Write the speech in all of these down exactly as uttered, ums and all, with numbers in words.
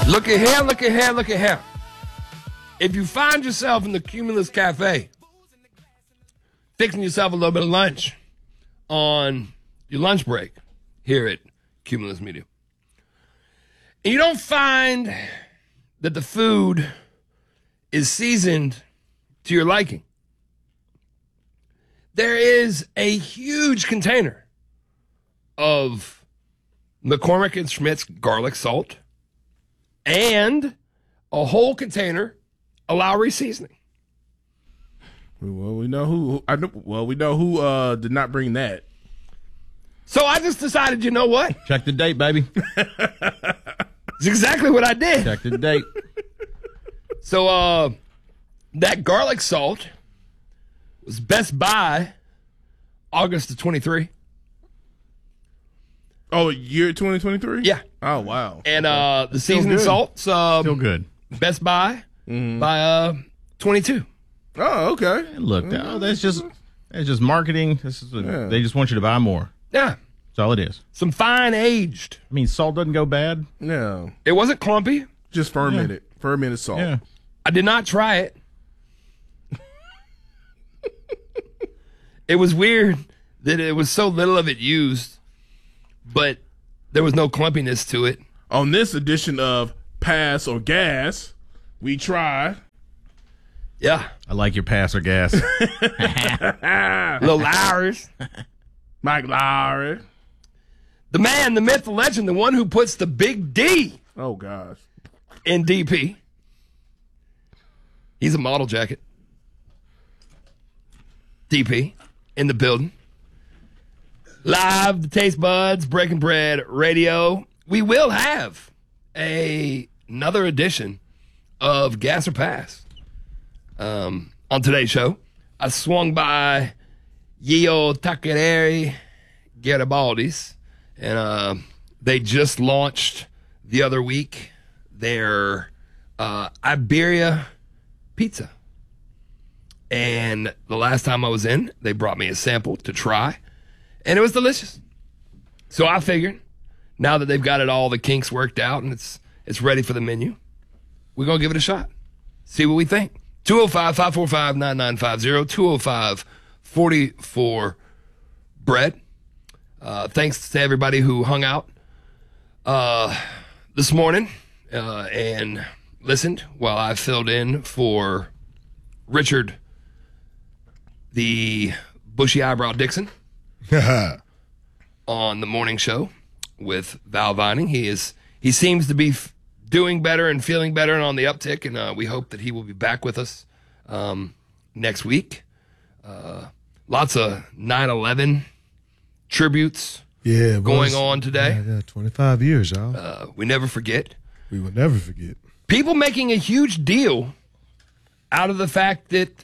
Look at here, look at here, look at here. If you find yourself in the Cumulus Cafe, fixing yourself a little bit of lunch on your lunch break here at Cumulus Media, and you don't find that the food is seasoned to your liking, there is a huge container of McCormick and Schmidt's garlic salt and a whole container of Lowry seasoning. Well, we know who. I know, well, we know who uh, did not bring that. So I just decided, you know what? Check the date, baby. It's exactly what I did. Check the date. So uh, that garlic salt was Best Buy August of twenty-three. Oh, year twenty twenty-three? Yeah. Oh, wow. And uh, the seasoning good. salts, uh, Still good. Best Buy Mhm. by uh, twenty-two. Oh, okay. Look, oh, that's just that's just marketing. This is a, Yeah. They just want you to buy more. Yeah. That's all it is. Some fine aged. I mean, salt doesn't go bad. No. It wasn't clumpy. Just fermented. Fermented salt. Yeah. I did not try it. It was weird that it was so little of it used, but there was no clumpiness to it. On this edition of Pass or Gas, we try. Yeah. I like your pass or gas. Little Lowry's. Mike Lowry. The man, the myth, the legend, the one who puts the big D Oh, gosh. in D P. He's a model jacket. D P in the building. Live, the Taste Buds, Breaking Bread Radio. We will have a, another edition of Gas or Pass. Um, on today's show, I swung by Yeo Taqueria Garibaldi's, and uh, they just launched the other week their uh, Iberia pizza. And the last time I was in, they brought me a sample to try, and it was delicious. So I figured, now that they've got it all, the kinks worked out, and it's it's ready for the menu, we're going to give it a shot. See what we think. two oh five, five four five, nine nine five oh, two oh five, four four, bread. Uh, thanks to everybody who hung out uh, this morning uh, and listened while I filled in for Richard, the bushy eyebrow Dixon, on the morning show with Val Vining. He is he seems to be f- doing better and feeling better and on the uptick, and uh, we hope that he will be back with us um, next week. Uh, lots of nine eleven tributes Yeah, it going was- on today. Yeah, yeah, twenty-five years, y'all. Uh, we never forget. We will never forget. People making a huge deal out of the fact that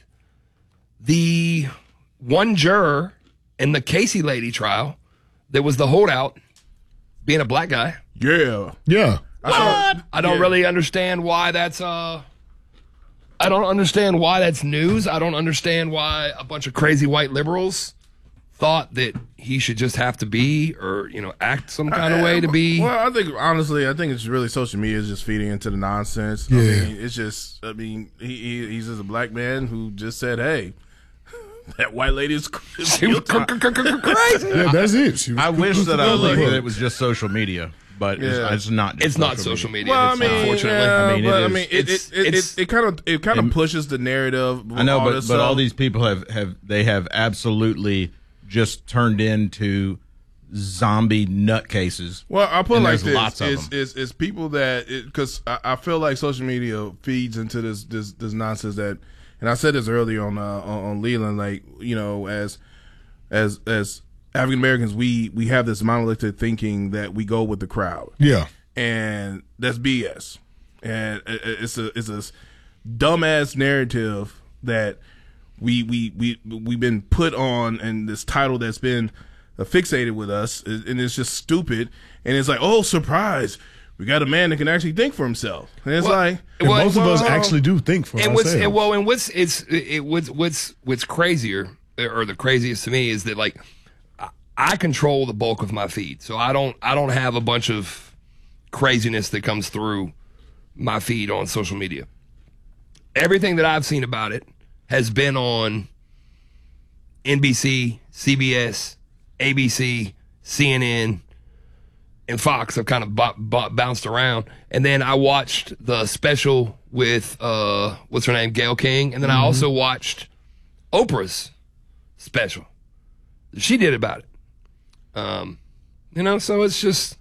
the one juror in the Casey lady trial that was the holdout, being a black guy. Yeah. Yeah. What? I don't Yeah. really understand why that's uh I don't understand why that's news. I don't understand why a bunch of crazy white liberals thought that he should just have to be, or, you know, act some kind of way to be. Well, I think, honestly, I think it's really social media is just feeding into the nonsense. Yeah. I mean, it's just, I mean, he, he he's just a black man who just said, hey, that white lady is is She was guilty. cr- cr- cr- cr- crazy. Yeah, that's it. She was I wish that I Look. believed that it was just social media, but it's, Yeah. it's not. Just It's not social media. Well, I it's mean, unfortunately. yeah, I mean, it but I is- mean, it it's- it it, it's- it, it kind of it kind of And- pushes the narrative. I know, all but this but all stuff. these people have, have they have absolutely just turned into zombie nutcases. Well, I put it And like there's this: lots of is, them. is is people that because I, I feel like social media feeds into this this this nonsense that, and I said this earlier on uh, on, on Leland, like, you know, as as as African Americans, we we have this monolithic thinking that we go with the crowd, Yeah. and that's B S, and it- it's a it's a dumbass narrative that we we we we've been put on, and this title that's been uh, fixated with us, and it's just stupid. And it's like, oh, surprise, we got a man that can actually think for himself. And it's Well, like, And well, most of us well, actually do think for and what's ourselves. and, well, and what's it's it, what's what's what's crazier, or the craziest to me, is that, like, I, I control the bulk of my feed, so I don't I don't have a bunch of craziness that comes through my feed on social media. Everything that I've seen about it has been on N B C, C B S, A B C, C N N, and Fox. Have kind of b- b- bounced around. And then I watched the special with, uh, what's her name, Gayle King. And then mm-hmm. I also watched Oprah's special. She did about it. Um, you know, so it's just,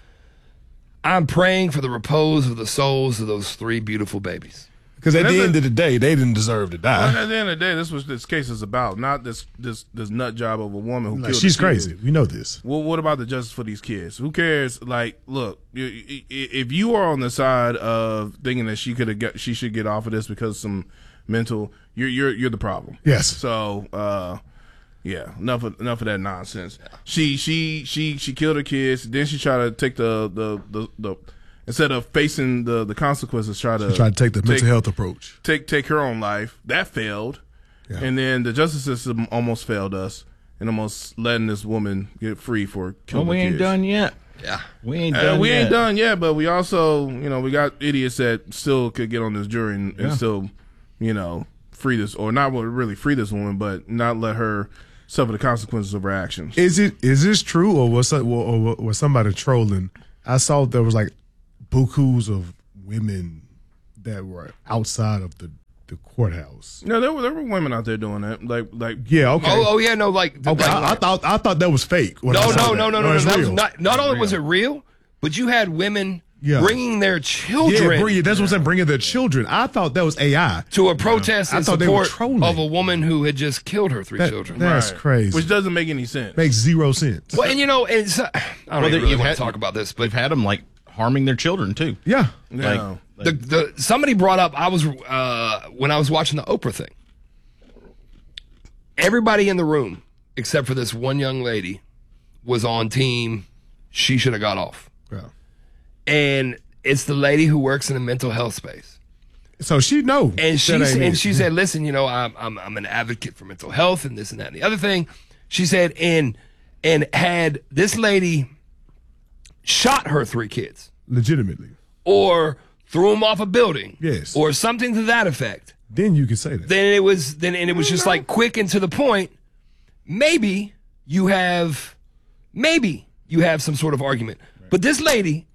I'm praying for the repose of the souls of those three beautiful babies. Because at That's the a- end of the day, they didn't deserve to Well, die. at the end of the day, this was this case is about, not this this this nut job of a woman who Like, killed. she's a kid. crazy. We know this. Well, what about the justice for these kids? Who cares? Like, look, you- i- i- if you are on the side of thinking that she could have got, she should get off of this because of some mental, you're you're you're the problem. Yes. So, uh, yeah, enough of enough of that nonsense. She she she she killed her kids. Then she tried to take the the the, the instead of facing the the consequences, try to Try to take the mental health approach. take take her own life. That failed. Yeah. And then the justice system almost failed us and almost letting this woman get free for Well, killing we the ain't kids. done yet. Yeah. We ain't Uh, done we yet. ain't done yet, but we also, you know, we got idiots that still could get on this jury and, and Yeah. still, you know, free this, or not really free this woman, but not let her suffer the consequences of her actions. Is it is this true, or was some- or, or was somebody trolling? I saw there was like bukus of women that were outside of the, the courthouse. No, there were there were women out there doing that, like like Yeah, okay. Oh, oh yeah, no, like, okay. like- I, I thought I thought that was fake. when I no, saw no, that. no, no, no, no. it's That was real. not. Not only was it real, but you had women Yeah. bringing their Yeah, children bring, that's what I'm saying. Bringing their children. I thought that was A I. to a protest I in thought they were support trolling. of a woman who had just killed her three That- children. That's Right. crazy. which doesn't make any sense. Makes zero sense. Well, and you know, it's, uh, I don't Well, even they- really you've want had- to talk about this, but We've had them like harming their children too. Yeah. Yeah. Like, the, the somebody brought up. I was uh, when I was watching the Oprah thing. Everybody in the room, except for this one young lady, was on team. She should have got off, Yeah. and it's the lady who works in the mental health space. So she know. And she that ain't and it. she said, "Listen, you know, I'm I'm I'm an advocate for mental health and this and that and the other thing." She said, and and had this lady shot her three kids legitimately. or threw them off a building, Yes. or something to that effect, Then you can say that. then it was then and it was just like quick and to the point. Maybe you have, maybe you have some sort of argument, but this lady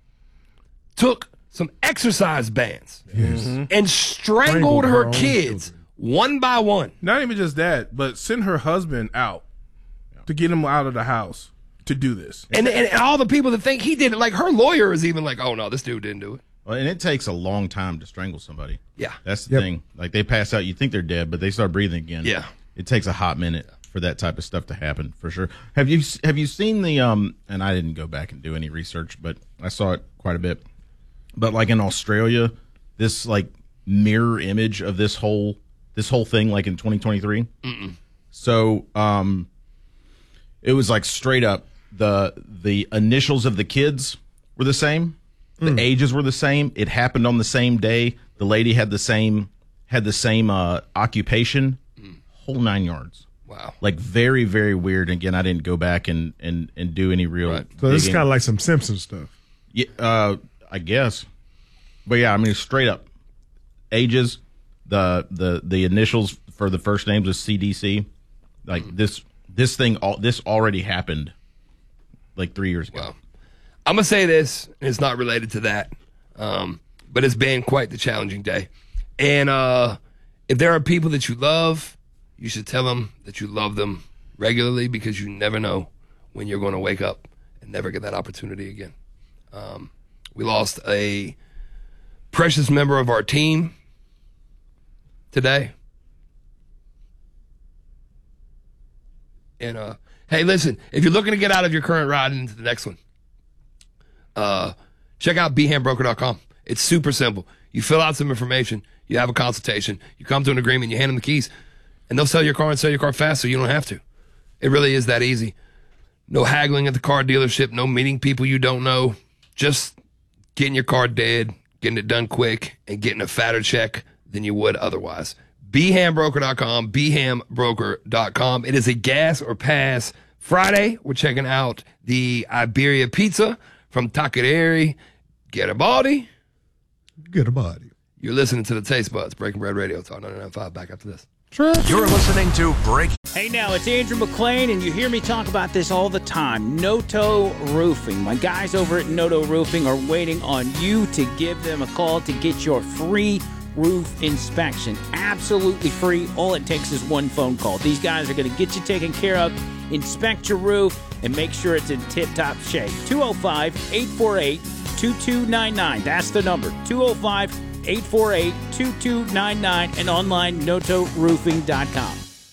took some exercise bands Yes. and strangled Strangled her her own kids children. one by one. Not even just that, but send her husband out to get him out of the house to do this. And, and and all the people that think he did it, like her lawyer is even like, oh no, this dude didn't do it. Well, and it takes a long time to strangle somebody. Yeah. That's the Yep. thing. Like they pass out, you think they're dead, but they start breathing again. Yeah. It takes a hot minute for that type of stuff to happen, for sure. Have you have you seen the um? And I didn't go back and do any research, but I saw it quite a bit. But like in Australia, this like mirror image of this whole this whole thing, like in twenty twenty-three. So um, it was like straight up the the initials of the kids were the same. The ages were the same. It happened on the same day. The lady had the same had the same uh, occupation. Whole nine yards. Wow. Like very very weird. Again, I didn't go back and and and do any real. Right. So this is digging. kind of like some Simpsons stuff. Yeah, uh, I guess. But yeah, I mean, straight up ages, the the the initials for the first names is C D C. Like this this thing, all this already happened like three years ago. Wow. I'm gonna say this. It's not related to that, um, but it's been quite the challenging day. And uh, if there are people that you love, you should tell them that you love them regularly, because you never know when you're going to wake up and never get that opportunity again. Um, we lost a precious member of our team today. And uh, hey, listen, if you're looking to get out of your current ride into the next one, uh, check out b ham broker dot com. It's super simple. You fill out some information, you have a consultation, you come to an agreement, you hand them the keys, and they'll sell your car and sell your car fast so you don't have to. It really is that easy. No haggling at the car dealership, no meeting people you don't know, just getting your car dead, getting it done quick, and getting a fatter check than you would otherwise. b ham broker dot com, b ham broker dot com. It is a gas or pass Friday. We're checking out the Iberia Pizza from Taqueria Garibaldi. Get a body. You're listening to the Taste Buds, Breaking Bread Radio, Talk ninety-nine point five. Back after this. You're listening to Break. Hey now, it's Andrew McLean, and you hear me talk about this all the time. Noto Roofing. My guys over at Noto Roofing are waiting on you to give them a call to get your free roof inspection. Absolutely free. All it takes is one phone call. These guys are going to get you taken care of, inspect your roof, and make sure it's in tip-top shape. two oh five, eight four eight, two two nine nine. That's the number. two oh five, eight four eight, two two nine nine and online noto roofing dot com.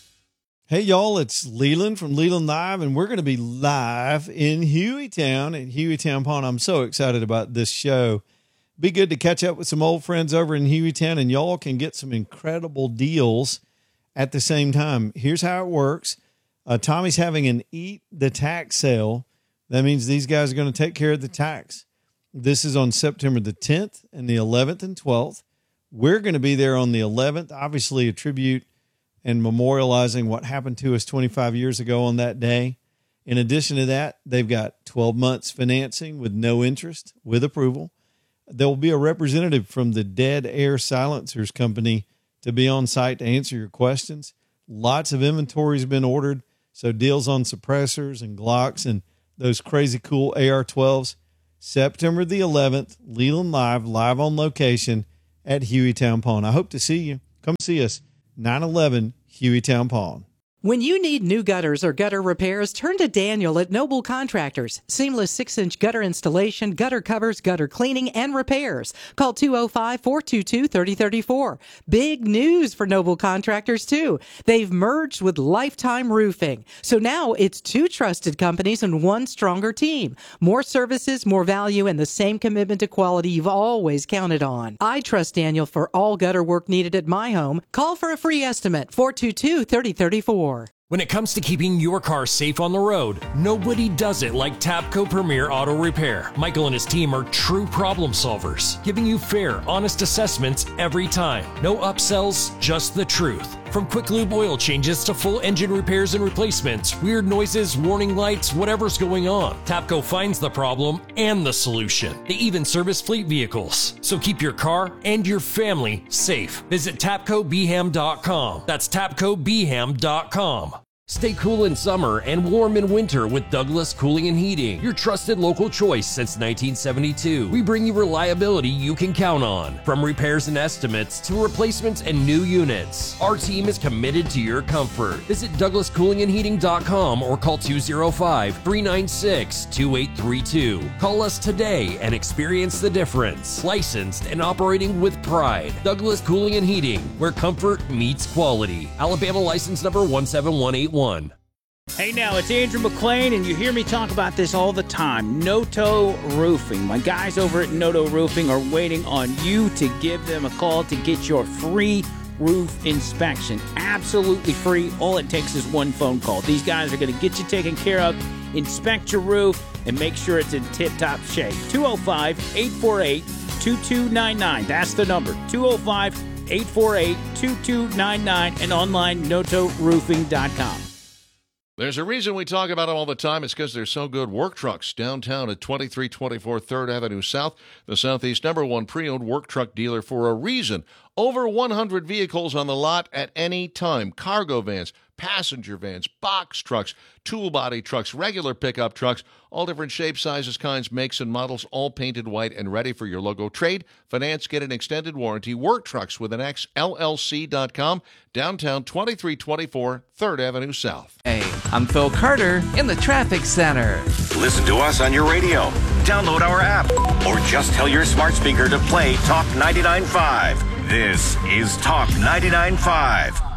Hey, y'all, it's Leland from Leland Live, and we're going to be live in Hueytown at Hueytown Pond. I'm so excited about this show. Be good to catch up with some old friends over in Hueytown, and y'all can get some incredible deals at the same time. Here's how it works. Uh, Tommy's having an Eat the Tax sale. That means these guys are going to take care of the tax. This is on September the tenth and the eleventh and twelfth. We're going to be there on the eleventh, obviously a tribute and memorializing what happened to us twenty-five years ago on that day. In addition to that, they've got twelve months financing with no interest, with approval. There will be a representative from the Dead Air Silencers Company to be on site to answer your questions. Lots of inventory has been ordered, so deals on suppressors and Glocks and those crazy cool A R twelves. September the eleventh, Leland Live, live on location at Hueytown Pond. I hope to see you. Come see us, nine eleven Hueytown Pond. When you need new gutters or gutter repairs, turn to Daniel at Noble Contractors. Seamless six-inch gutter installation, gutter covers, gutter cleaning, and repairs. Call two oh five, four two two, three oh three four. Big news for Noble Contractors, too. They've merged with Lifetime Roofing. So now it's two trusted companies and one stronger team. More services, more value, and the same commitment to quality you've always counted on. I trust Daniel for all gutter work needed at my home. Call for a free estimate, four two two, three oh three four. When it comes to keeping your car safe on the road, nobody does it like Tapco Premier Auto Repair. Michael and his team are true problem solvers, giving you fair, honest assessments every time. No upsells, just the truth. From quick lube oil changes to full engine repairs and replacements, weird noises, warning lights, whatever's going on, Tapco finds the problem and the solution. They even service fleet vehicles. So keep your car and your family safe. Visit tapco b ham dot com. That's tapco b ham dot com. Stay cool in summer and warm in winter with Douglas Cooling and Heating, your trusted local choice since nineteen seventy-two. We bring you reliability you can count on, from repairs and estimates to replacements and new units. Our team is committed to your comfort. Visit douglas cooling and heating dot com or call two oh five, three nine six, two eight three two. Call us today and experience the difference. Licensed and operating with pride. Douglas Cooling and Heating, where comfort meets quality. Alabama license number one seven one eight one. Hey now, it's Andrew McLean, and you hear me talk about this all the time. Noto Roofing. My guys over at Noto Roofing are waiting on you to give them a call to get your free roof inspection. Absolutely free. All it takes is one phone call. These guys are going to get you taken care of, inspect your roof, and make sure it's in tip-top shape. two oh five, eight four eight, two two nine nine. That's the number. two oh five, eight four eight, two two nine nine and online noto roofing dot com. There's a reason we talk about them all the time. It's because they're so good. Work Trucks, downtown at twenty-three twenty-four third Avenue South, the Southeast number one pre-owned work truck dealer for a reason. Over one hundred vehicles on the lot at any time. Cargo vans, passenger vans, box trucks, tool body trucks, regular pickup trucks, all different shapes, sizes, kinds, makes, and models, all painted white and ready for your logo. Trade, finance, get an extended warranty. Work Trucks with an X, L L C dot com, downtown twenty-three twenty-four third Avenue South. Hey, I'm Phil Carter in the Traffic Center. Listen to us on your radio. Download our app. Or just tell your smart speaker to play Talk ninety-nine point five. This is Talk ninety-nine point five.